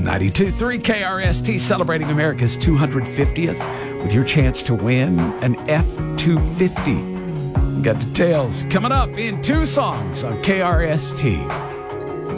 92.3 KRST celebrating America's 250th with your chance to win an F-250. Got details coming up in two songs on KRST.